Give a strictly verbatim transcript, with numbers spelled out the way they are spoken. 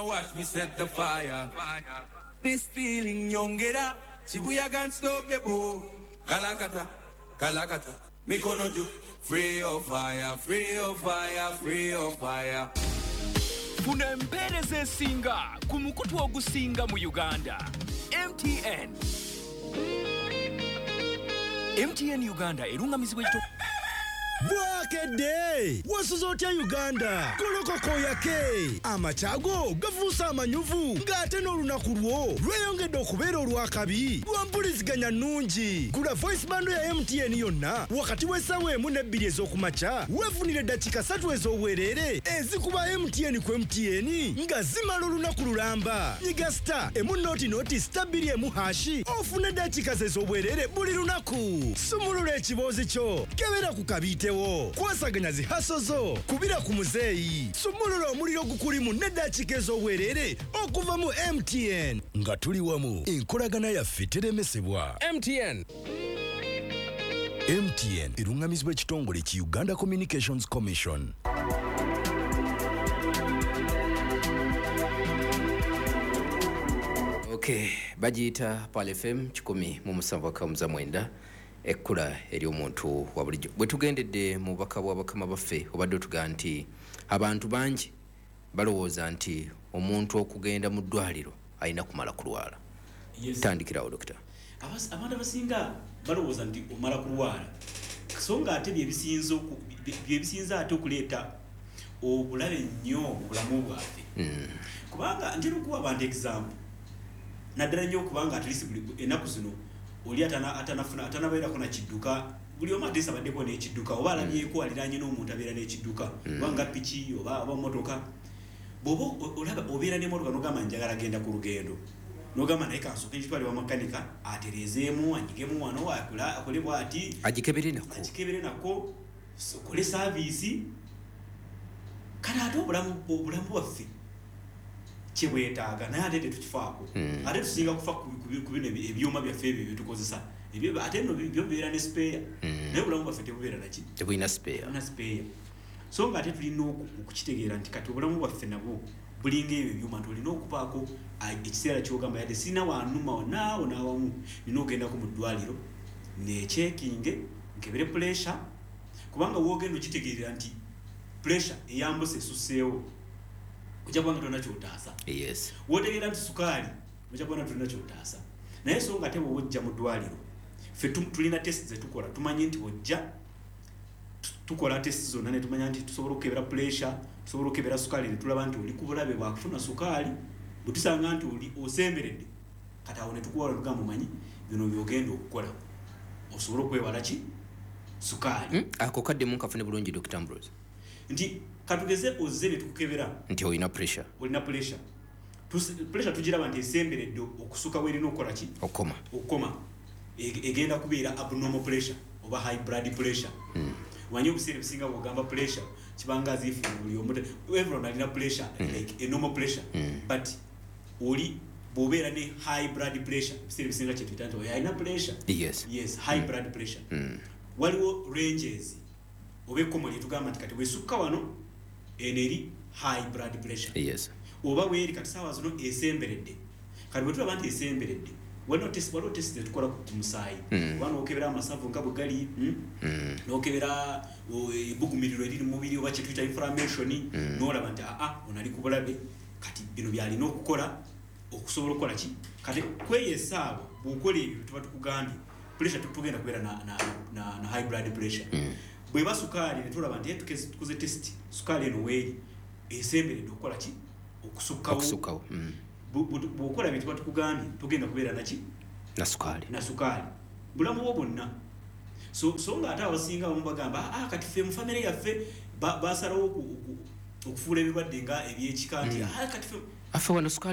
Watch me set the fire. This feeling young get up. Shibuya can't stop the boom. Kalakata, Kalakata. Me gonna do free of fire, free of fire, free of fire. Funa empereze singa kumukutu ogusinga mu Uganda. M T N. M T N Uganda erungamizibwa ekito. Bwakede wasuzotya Uganda kolokoko yake amachago gavusa amanyuvu ngate n'olunaku lwo lweyongedde okubeera olwakabi lwampuliziganya nungi gula voice bando ya M T N yonna wakati w'essaawa emu n'ebbiri ez'okumakya weefunire dakika ssatu ez'obwereere ezikuba M T N ku M T N nga zimala olunaku lulamba nyiga star emu noti noti star bbiri emu hashi ofune dakika ez'obwereere buli lunaku sumulula ekiboozi kyo kebera ku kabite kwasaganya zihasozo kubira ku muzeeyi sumulula omuliro gukulimu n'eddakiika ez'obwereere okuva mu M T N nga tuli wamu enkolagana yaffe teremesebwa. M T N M T N erungamizibwa ekitongole ki Uganda Communications Commission. Okay, bagiyita Pal F M kikumi mu musanvu akamuza mwenda ekkula eri omuntu wa bulijjo bwe tugendedde mu baka bw'abakama baffe obadde tuga nti abantu bangi balowooza nti omuntu okugenda mu ddwaliro alina kumala kulwala. Yes. Tandikirawo dokita. Abantu abasinga balowooza nti omala kulwala so nga ate byebisinza byebisinza ate okuleeta obulabe nnyo obulamu bwaffe. Mm. Kubanga ntera okuwa abantu example naddala nnyo okubanga at least ennaku zino oli atana atanafuna atanabeerako na kidduka buli omu atesa baddeko n'ekidduka oba alabyeko aliraanye n'omuntu abeera n'ekidduka obanga piki oba oba motoka bw'oba olaba obeera n'emmotoka n'ogamba njagala genda ku lugendo n'ogamba naye kansooka ekitwale wa makanika atereezeemu anyigemu wano akole bw'ati agikebere nako agikebere nako okole saaviisi kale ate obulamu obulamu bwaffe kyebwetaaga naye ate tetukifaako ate tusinga kufa ku bino ebyuma byaffe ebyo byetukozesa ate no byo bibeera ne spare naye obulamu bwaffe tebubeera naki tebulina spare na spare so nga ate tulina okukitegeera nti kati obulamu bwaffe nabwo bulinga ebyo ebyuma nti olina okubaako ekiseera kyogamba yadde sirina wanuma onaawo n'awamu nina ogendako mu ddwaliro neekyekinge nkebere pressure kubanga woogenda okitegeerera nti pressure eyambuse esusseewo ojja kubanga tolina kyotaasa. Yes. Wotegeera nti sukaali ojja kubanga tolina kyotaasa naye so nga ate bw'ojja mu ddwaliro ffe tulina test zetukola tumanyi nti ojja tukola test zonna ne tumanya nti tusobola okukebera pressure tusobola okukebera sukaali ne tulaba nti oli ku bulabe bwakufuna sukaali bwe tusanga nti oli osemberedde kati awo ne tukuwala tugamba omanyi bino byogenda okukola osobola okwewala ki sukaali. Mm? Ako kaddemu nkafune bulungi Doctor Ambrose nti katugeze ozze ne tukukebera nti olina pressure olina pressure pressure tugiraba nti esemberedde okusuka werina okukola ki okoma okoma egenda kubeera abnormal pressure oba high blood pressure. Mm. Wanyi obuseera businga bwogamba pressure kibanga azifu buli omu everyone alina pressure mm. like a normal pressure mm. but oli bw'obeera ne high blood pressure biseera bisinga kyetuyita nti oyo alina pressure. Yes. Yes, high mm. blood pressure. Mm. Waliwo ranges oba ekkomo lyetugamba nti kati bwesukka wano eno eri high blood pressure. Yes. Oba weeri kati saawa zino esemberedde kati bwe tulaba nti esemberedde waliwo test waliwo test zetukola ku musaayi oba n'okebera amasavu nga bwe gali n'okebera ebbugumiriro eriri mu mubiri oba kyetuyita inflammation n'olaba nti aa ono ali ku bulabe kati bino byalina okukola okusobola okukola ki kati kweyo essaawa bw'okola ebyo tuba tukugambye pressure tugenda kubeera na high blood pressure. Bweba sukaali ne tulaba nti tukoze test sukaali eno weeri esemberedde okukola ki okusukkawo okusukkawo bw'okola ebintu tuba tukugambye tugenda kubeera naki na sukaali na sukaali bulamu bwo bwonna so so nga ate abasinga bamu bagamba ah kati ffe mu famire yaffe basalawo okufuula ebirwadde nga ebyekika nti ah kati ffe afe wano sukaali